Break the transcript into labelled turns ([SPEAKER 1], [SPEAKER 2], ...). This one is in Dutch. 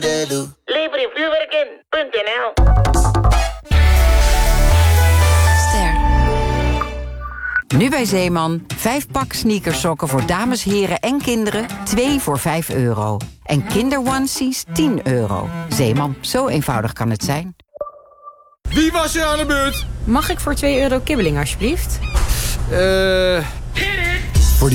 [SPEAKER 1] Lever je vuurwerk in.nl.
[SPEAKER 2] Nu bij Zeeman, 5 pak sneakersokken voor dames, heren en kinderen, 2 voor €5. En kinderonesies, €10. Zeeman, zo eenvoudig kan het zijn.
[SPEAKER 3] Wie was er aan de beurt?
[SPEAKER 4] Mag ik voor €2 kibbeling, alsjeblieft?